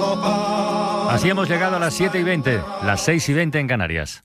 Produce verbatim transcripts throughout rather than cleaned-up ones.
Europa. Así hemos llegado a las siete y veinte, las seis y veinte en Canarias.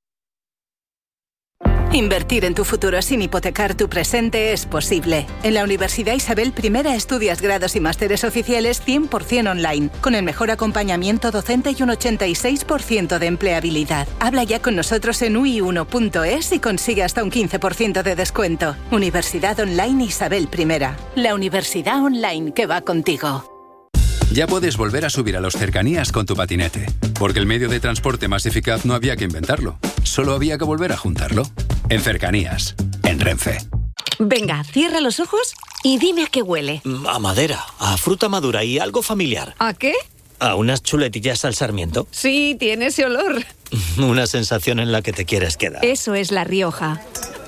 Invertir en tu futuro sin hipotecar tu presente es posible. En la Universidad Isabel I estudias grados y másteres oficiales cien por ciento online, con el mejor acompañamiento docente y un ochenta y seis por ciento de empleabilidad. Habla ya con nosotros en u i uno punto es y consigue hasta un quince por ciento de descuento. Universidad Online Isabel I. La universidad online que va contigo. Ya puedes volver a subir a los cercanías con tu patinete, porque el medio de transporte más eficaz no había que inventarlo, solo había que volver a juntarlo. En Cercanías, en Renfe. Venga, cierra los ojos y dime a qué huele. A madera, a fruta madura y algo familiar. ¿A qué? A unas chuletillas al sarmiento. Sí, tiene ese olor. Una sensación en la que te quieres quedar. Eso es La Rioja.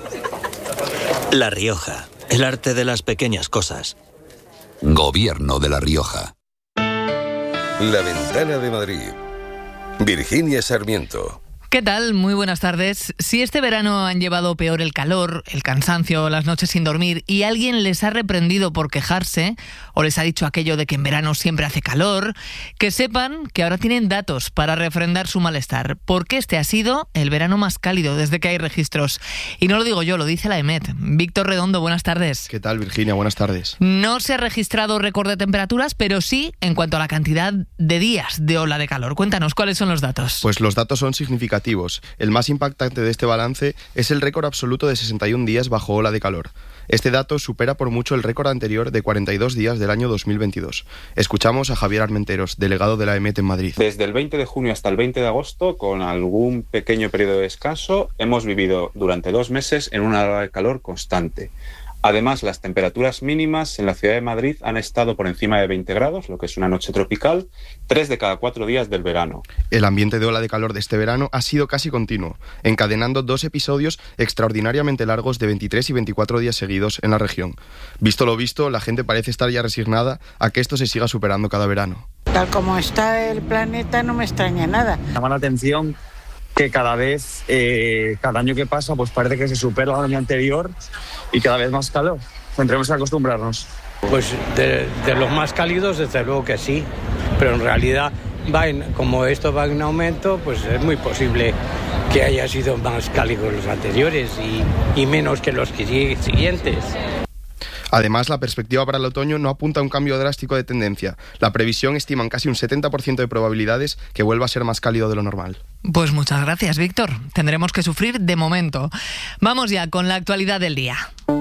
La Rioja, el arte de las pequeñas cosas. Gobierno de La Rioja. La Ventana de Madrid. Virginia Sarmiento. ¿Qué tal? Muy buenas tardes. Si este verano han llevado peor el calor, el cansancio, las noches sin dormir y alguien les ha reprendido por quejarse o les ha dicho aquello de que en verano siempre hace calor, que sepan que ahora tienen datos para refrendar su malestar, porque este ha sido el verano más cálido desde que hay registros. Y no lo digo yo, lo dice la EMET. Víctor Redondo, buenas tardes. ¿Qué tal, Virginia? Buenas tardes. No se ha registrado récord de temperaturas, pero sí en cuanto a la cantidad de días de ola de calor. Cuéntanos, ¿cuáles son los datos? Pues los datos son significativos. El más impactante de este balance es el récord absoluto de sesenta y un días bajo ola de calor. Este dato supera por mucho el récord anterior de cuarenta y dos días del año dos mil veintidós. Escuchamos a Javier Armenteros, delegado de la EMET en Madrid. Desde el veinte de junio hasta el veinte de agosto, con algún pequeño periodo de descanso, hemos vivido durante dos meses en una ola de calor constante. Además, las temperaturas mínimas en la ciudad de Madrid han estado por encima de veinte grados, lo que es una noche tropical, tres de cada cuatro días del verano. El ambiente de ola de calor de este verano ha sido casi continuo, encadenando dos episodios extraordinariamente largos de veintitrés y veinticuatro días seguidos en la región. Visto lo visto, la gente parece estar ya resignada a que esto se siga superando cada verano. Tal como está el planeta, no me extraña nada. Llama la atención que cada vez, eh, cada año que pasa, pues parece que se supera el año anterior y cada vez más calor. Tendremos que acostumbrarnos. Pues de, de los más cálidos, desde luego que sí, pero en realidad, va en, como esto va en aumento, pues es muy posible que haya sido más cálidos los anteriores y, y menos que los siguientes. Además, la perspectiva para el otoño no apunta a un cambio drástico de tendencia. La previsión estima en casi un setenta por ciento de probabilidades que vuelva a ser más cálido de lo normal. Pues muchas gracias, Víctor. Tendremos que sufrir de momento. Vamos ya con la actualidad del día.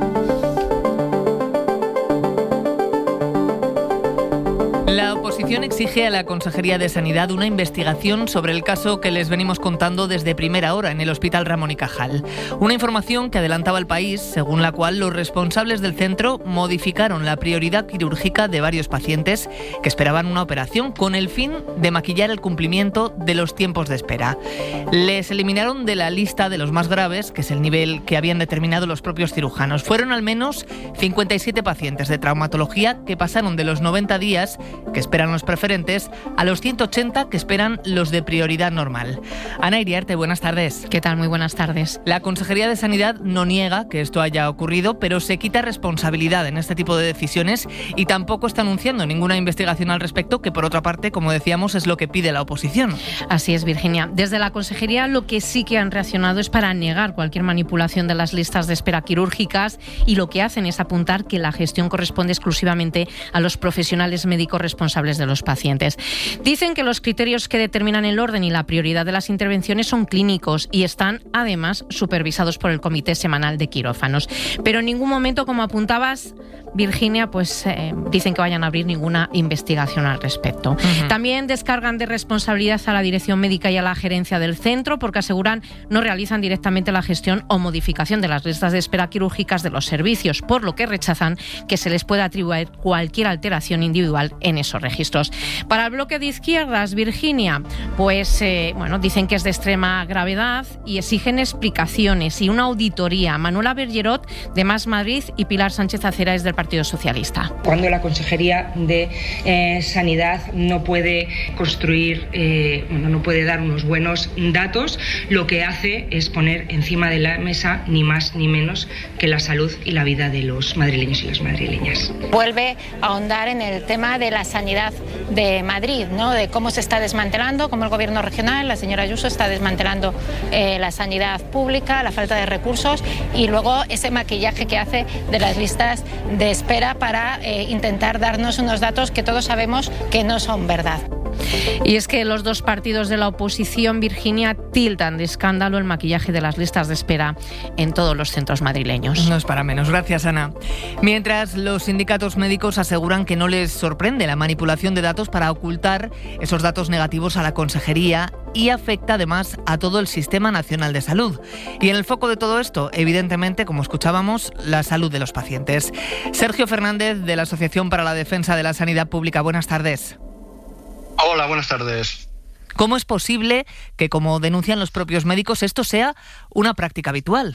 La oposición exige a la Consejería de Sanidad una investigación sobre el caso que les venimos contando desde primera hora en el Hospital Ramón y Cajal. Una información que adelantaba El País, según la cual los responsables del centro modificaron la prioridad quirúrgica de varios pacientes que esperaban una operación con el fin de maquillar el cumplimiento de los tiempos de espera. Les eliminaron de la lista de los más graves, que es el nivel que habían determinado los propios cirujanos. Fueron al menos cincuenta y siete pacientes de traumatología que pasaron de los noventa días que esperan los preferentes a los ciento ochenta que esperan los de prioridad normal. Ana Iriarte, buenas tardes. ¿Qué tal? Muy buenas tardes. La Consejería de Sanidad no niega que esto haya ocurrido, pero se quita responsabilidad en este tipo de decisiones y tampoco está anunciando ninguna investigación al respecto, que por otra parte, como decíamos, es lo que pide la oposición. Así es, Virginia. Desde la Consejería lo que sí que han reaccionado es para negar cualquier manipulación de las listas de espera quirúrgicas y lo que hacen es apuntar que la gestión corresponde exclusivamente a los profesionales médicos responsables de los pacientes. Dicen que los criterios que determinan el orden y la prioridad de las intervenciones son clínicos y están, además, supervisados por el Comité Semanal de Quirófanos. Pero en ningún momento, como apuntabas, Virginia, pues eh, dicen que vayan a abrir ninguna investigación al respecto. Uh-huh. También descargan de responsabilidad a la dirección médica y a la gerencia del centro porque aseguran no realizan directamente la gestión o modificación de las listas de espera quirúrgicas de los servicios, por lo que rechazan que se les pueda atribuir cualquier alteración individual en esos registros. Para el bloque de izquierdas, Virginia, pues eh, bueno, dicen que es de extrema gravedad y exigen explicaciones y una auditoría. Manuela Bergerot, de Más Madrid, y Pilar Sánchez Acera, es del Partido Socialista. Cuando la Consejería de eh, Sanidad no puede construir, eh, bueno, no puede dar unos buenos datos, lo que hace es poner encima de la mesa ni más ni menos que la salud y la vida de los madrileños y las madrileñas. Vuelve a ahondar en el tema de la sanidad de Madrid, ¿no? De cómo se está desmantelando, cómo el gobierno regional, la señora Ayuso, está desmantelando eh, la sanidad pública, la falta de recursos y luego ese maquillaje que hace de las listas de espera para eh, intentar darnos unos datos que todos sabemos que no son verdad. Y es que los dos partidos de la oposición, Virginia, tildan de escándalo el maquillaje de las listas de espera en todos los centros madrileños. No es para menos. Gracias, Ana. Mientras, los sindicatos médicos aseguran que no les sorprende la manipulación de datos para ocultar esos datos negativos a la consejería y afecta además a todo el Sistema Nacional de Salud. Y en el foco de todo esto, evidentemente, como escuchábamos, la salud de los pacientes. Sergio Fernández, de la Asociación para la Defensa de la Sanidad Pública. Buenas tardes. Hola, buenas tardes. ¿Cómo es posible que, como denuncian los propios médicos, esto sea una práctica habitual?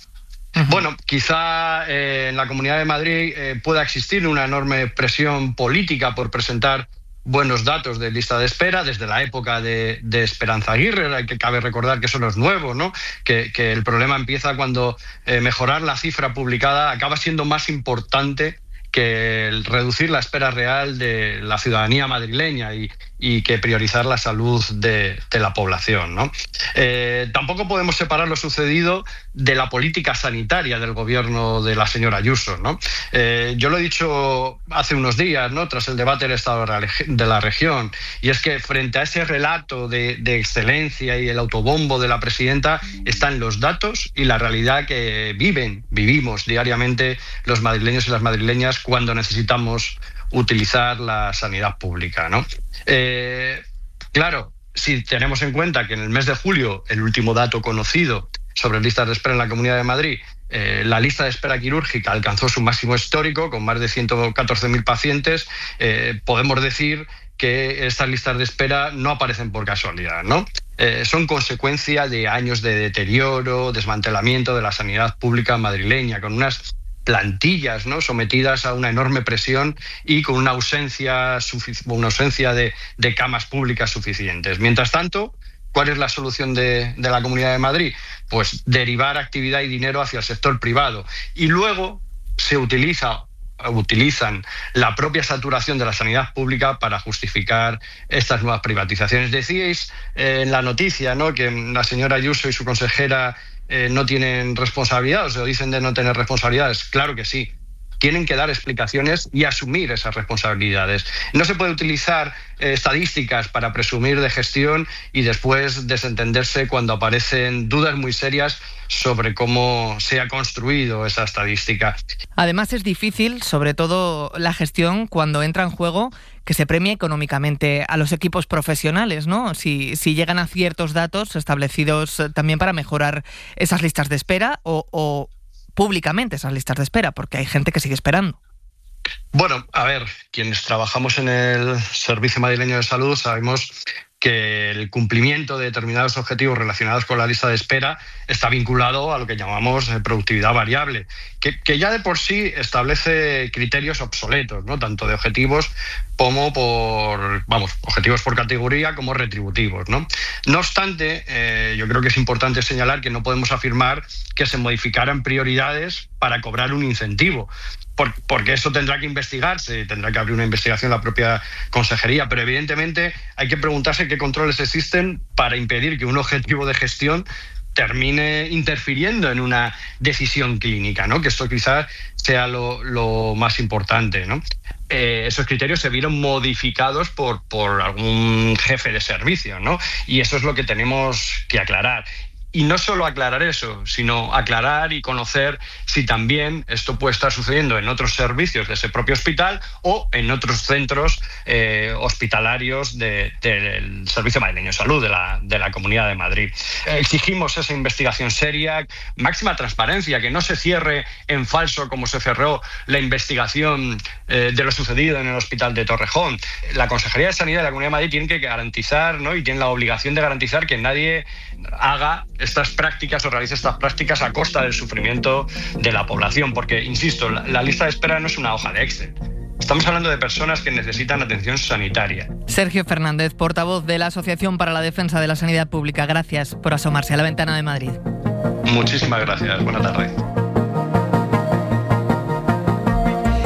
Bueno, quizá eh, en la Comunidad de Madrid eh, pueda existir una enorme presión política por presentar buenos datos de lista de espera desde la época de, de Esperanza Aguirre. Hay que cabe recordar que eso no es nuevo, ¿no? Que, que el problema empieza cuando eh, mejorar la cifra publicada acaba siendo más importante que el reducir la espera real de la ciudadanía madrileña y, y que priorizar la salud de, de la población, ¿no? Eh, tampoco podemos separar lo sucedido de la política sanitaria del gobierno de la señora Ayuso, ¿no? Eh, yo lo he dicho hace unos días, ¿no? Tras el debate del Estado de la región, y es que frente a ese relato de, de excelencia y el autobombo de la presidenta están los datos y la realidad que viven, vivimos diariamente los madrileños y las madrileñas cuando necesitamos utilizar la sanidad pública, ¿no? Eh, claro, si tenemos en cuenta que en el mes de julio, el último dato conocido sobre listas de espera en la Comunidad de Madrid, eh, la lista de espera quirúrgica alcanzó su máximo histórico con más de ciento catorce mil pacientes, eh, podemos decir que estas listas de espera no aparecen por casualidad, ¿no? Eh, son consecuencia de años de deterioro, desmantelamiento de la sanidad pública madrileña, con unas plantillas, ¿no?, sometidas a una enorme presión y con una ausencia, una ausencia de, de camas públicas suficientes. Mientras tanto, ¿cuál es la solución de, de la Comunidad de Madrid? Pues derivar actividad y dinero hacia el sector privado. Y luego se utiliza utilizan la propia saturación de la sanidad pública para justificar estas nuevas privatizaciones. Decíais eh, en la noticia, ¿no?, que la señora Ayuso y su consejera eh, no tienen responsabilidad, o se dicen de no tener responsabilidades. Claro que sí. Tienen que dar explicaciones y asumir esas responsabilidades. No se puede utilizar eh, estadísticas para presumir de gestión y después desentenderse cuando aparecen dudas muy serias sobre cómo se ha construido esa estadística. Además es difícil, sobre todo la gestión, cuando entra en juego que se premie económicamente a los equipos profesionales, ¿no? Si, si llegan a ciertos datos establecidos también para mejorar esas listas de espera o... o públicamente esas listas de espera, porque hay gente que sigue esperando. Bueno, a ver, quienes trabajamos en el Servicio Madrileño de Salud sabemos que el cumplimiento de determinados objetivos relacionados con la lista de espera está vinculado a lo que llamamos productividad variable, que, que ya de por sí establece criterios obsoletos, ¿no?, tanto de objetivos como por, vamos, objetivos por categoría como retributivos, ¿no? No obstante, eh, yo creo que es importante señalar que no podemos afirmar que se modificaran prioridades para cobrar un incentivo, por, porque eso tendrá que investigarse, tendrá que abrir una investigación la propia consejería, pero evidentemente hay que preguntarse qué controles existen para impedir que un objetivo de gestión termine interfiriendo en una decisión clínica, ¿no? Que esto quizás sea lo, lo más importante, ¿no? Eh, esos criterios se vieron modificados por, por algún jefe de servicio, ¿no? Y eso es lo que tenemos que aclarar. Y no solo aclarar eso, sino aclarar y conocer si también esto puede estar sucediendo en otros servicios de ese propio hospital o en otros centros eh, hospitalarios de, de, del Servicio Madrileño de Salud de la, de la Comunidad de Madrid. Exigimos esa investigación seria, máxima transparencia, que no se cierre en falso como se cerró la investigación eh, de lo sucedido en el Hospital de Torrejón. La Consejería de Sanidad de la Comunidad de Madrid tiene que garantizar, ¿no?, y tiene la obligación de garantizar que nadie haga estas prácticas o realice estas prácticas a costa del sufrimiento de la población, porque, insisto, la, la lista de espera no es una hoja de Excel. Estamos hablando de personas que necesitan atención sanitaria. Sergio Fernández, portavoz de la Asociación para la Defensa de la Sanidad Pública, gracias por asomarse a la ventana de Madrid. Muchísimas gracias. Buena tarde. Y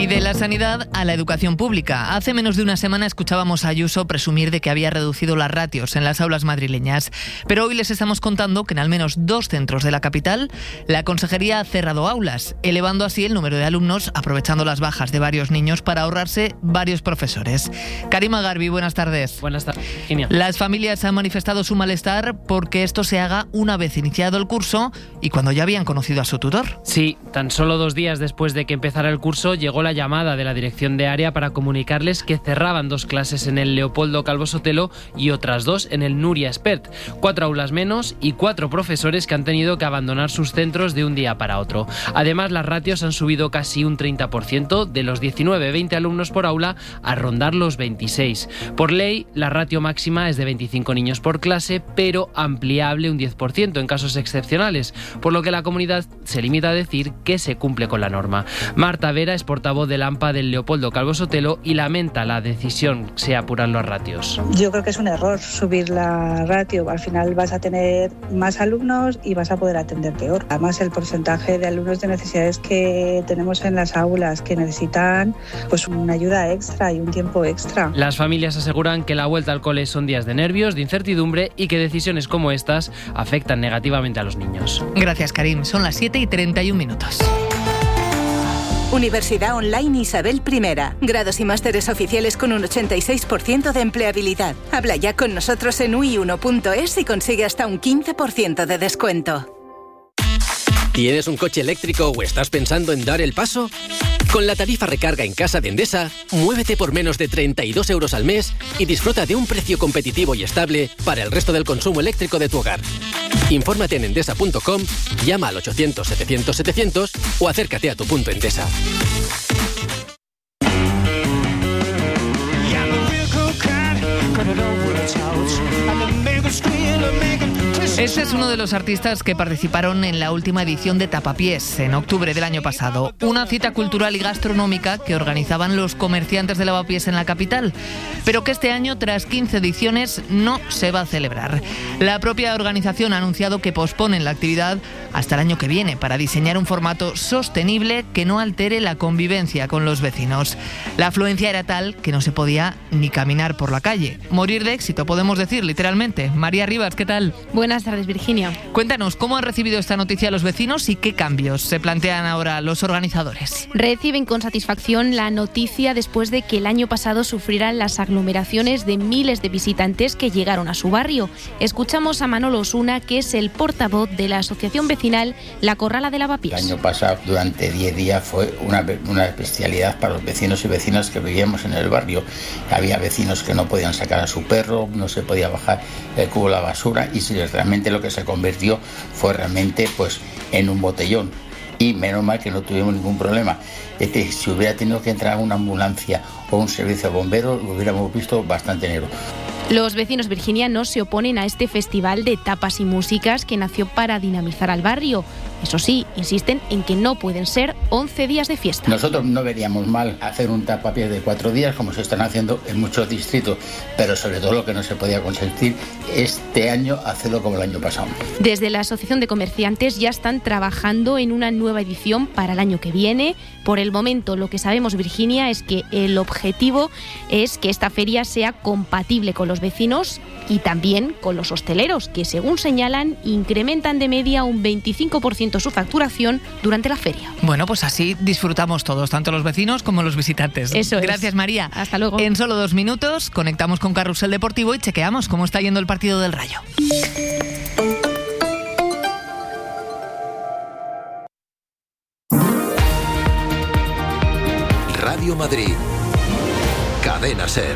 de la sanidad a la educación pública. Hace menos de una semana escuchábamos a Ayuso presumir de que había reducido las ratios en las aulas madrileñas. Pero hoy les estamos contando que en al menos dos centros de la capital la Consejería ha cerrado aulas, elevando así el número de alumnos, aprovechando las bajas de varios niños para ahorrarse varios profesores. Karima Garbi, buenas tardes. Buenas tardes, Virginia. Las familias han manifestado su malestar porque esto se haga una vez iniciado el curso y cuando ya habían conocido a su tutor. Sí, tan solo dos días después de que empezara el curso llegó la llamada de la dirección de área para comunicarles que cerraban dos clases en el Leopoldo Calvo Sotelo y otras dos en el Nuria Espert. Cuatro aulas menos y cuatro profesores que han tenido que abandonar sus centros de un día para otro. Además, las ratios han subido casi un treinta por ciento, de los diecinueve veinte alumnos por aula a rondar los veintiséis. Por ley, la ratio máxima es de veinticinco niños por clase, pero ampliable un diez por ciento en casos excepcionales, por lo que la comunidad se limita a decir que se cumple con la norma. Marta Vera es portavoz del AMPA del Leopoldo Calvo Sotelo y lamenta la decisión se apuran los ratios. Yo creo que es un error subir la ratio. Al final vas a tener más alumnos y vas a poder atender peor. Además, el porcentaje de alumnos de necesidades que tenemos en las aulas que necesitan pues una ayuda extra y un tiempo extra. Las familias aseguran que la vuelta al cole son días de nervios, de incertidumbre y que decisiones como estas afectan negativamente a los niños. Gracias, Karim. Son las siete y treinta y un minutos. Universidad Online Isabel I. Grados y másteres oficiales con un ochenta y seis por ciento de empleabilidad. Habla ya con nosotros en u i uno punto es y consigue hasta un quince por ciento de descuento. ¿Tienes un coche eléctrico o estás pensando en dar el paso? Con la tarifa recarga en casa de Endesa, muévete por menos de treinta y dos euros al mes y disfruta de un precio competitivo y estable para el resto del consumo eléctrico de tu hogar. Infórmate en endesa punto com, llama al ochocientos setecientos setecientos o acércate a tu punto Endesa. Este es uno de los artistas que participaron en la última edición de Tapapiés, en octubre del año pasado. Una cita cultural y gastronómica que organizaban los comerciantes de lavapiés en la capital, pero que este año, tras quince ediciones, no se va a celebrar. La propia organización ha anunciado que posponen la actividad hasta el año que viene para diseñar un formato sostenible que no altere la convivencia con los vecinos. La afluencia era tal que no se podía ni caminar por la calle. Morir de éxito, podemos decir, literalmente. María Rivas, ¿qué tal? Buenas tardes, Virginia. Cuéntanos, ¿cómo han recibido esta noticia los vecinos y qué cambios se plantean ahora los organizadores? Reciben con satisfacción la noticia después de que el año pasado sufrieran las aglomeraciones de miles de visitantes que llegaron a su barrio. Escuchamos a Manolo Osuna, que es el portavoz de la asociación vecinal La Corrala de Lavapiés. El año pasado, durante diez días, fue una, una especialidad para los vecinos y vecinas que vivíamos en el barrio. Había vecinos que no podían sacar a su perro, no se podía bajar el cubo de la basura y si realmente lo que se convirtió fue realmente pues en un botellón y menos mal que no tuvimos ningún problema. Es decir, si hubiera tenido que entrar una ambulancia o un servicio de bomberos lo hubiéramos visto bastante negro. Los vecinos, Virginia, no se oponen a este festival de tapas y músicas que nació para dinamizar al barrio. Eso sí, insisten en que no pueden ser once días de fiesta. Nosotros no veríamos mal hacer un tapapiés de cuatro días, como se están haciendo en muchos distritos, pero sobre todo lo que no se podía consentir este año, hacerlo como el año pasado. Desde la Asociación de Comerciantes ya están trabajando en una nueva edición para el año que viene. Por el momento, lo que sabemos, Virginia, es que el objetivo es que esta feria sea compatible con los vecinos y también con los hosteleros, que según señalan, incrementan de media un veinticinco por ciento su facturación durante la feria. Bueno, pues así disfrutamos todos, tanto los vecinos como los visitantes. Eso es. Gracias, María. Hasta luego. En solo dos minutos conectamos con Carrusel Deportivo y chequeamos cómo está yendo el partido del Rayo. Radio Madrid. Cadena Ser.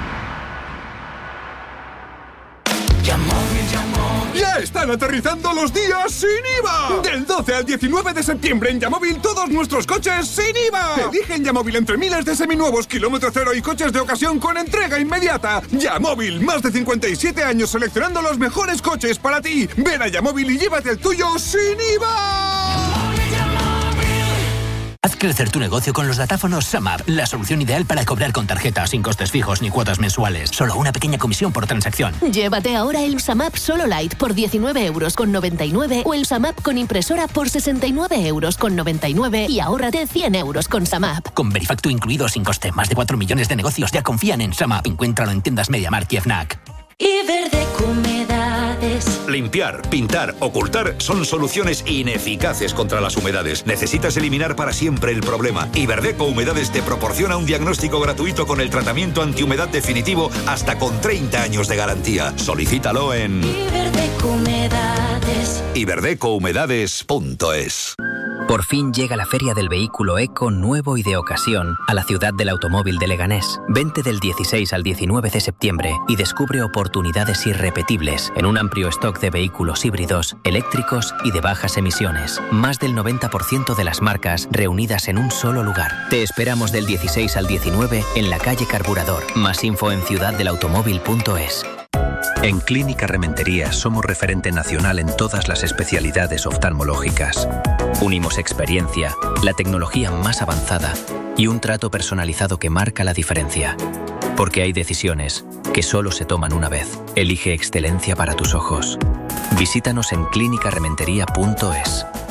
¡Ya están aterrizando los días sin I V A! Del doce al diecinueve de septiembre en Yamóvil todos nuestros coches sin I V A. Elige en Yamóvil entre miles de seminuevos, kilómetro cero y coches de ocasión con entrega inmediata. Yamóvil, más de cincuenta y siete años seleccionando los mejores coches para ti. Ven a Yamóvil y llévate el tuyo sin I V A. crecer tu negocio con los datáfonos SumUp, la solución ideal para cobrar con tarjeta sin costes fijos ni cuotas mensuales. Solo una pequeña comisión por transacción. Llévate ahora el SumUp Solo Lite por diecinueve euros con noventa y nueve o el SumUp con impresora por sesenta y nueve euros con noventa y nueve y ahórrate cien euros con SumUp. Con Verifactu incluido sin coste, más de cuatro millones de negocios ya confían en SumUp. Encuéntralo en tiendas MediaMarkt y FNAC. Iberdeco Humedades. Limpiar, pintar, ocultar son soluciones ineficaces contra las humedades. Necesitas eliminar para siempre el problema. Iberdeco Humedades te proporciona un diagnóstico gratuito con el tratamiento antihumedad definitivo hasta con treinta años de garantía. Solicítalo en Iberdeco Humedades. iberdeco humedades punto es. Por fin llega la Feria del Vehículo Eco nuevo y de ocasión a la ciudad del automóvil de Leganés. Vente del dieciséis al diecinueve de septiembre y descubre oportunidades irrepetibles en un amplio stock de vehículos híbridos, eléctricos y de bajas emisiones. Más del noventa por ciento de las marcas reunidas en un solo lugar. Te esperamos del dieciséis al diecinueve en la calle Carburador. Más info en ciudad del automóvil punto es. En Clínica Rementería somos referente nacional en todas las especialidades oftalmológicas. Unimos experiencia, la tecnología más avanzada y un trato personalizado que marca la diferencia. Porque hay decisiones que solo se toman una vez. Elige excelencia para tus ojos. Visítanos en clínica rementería punto es.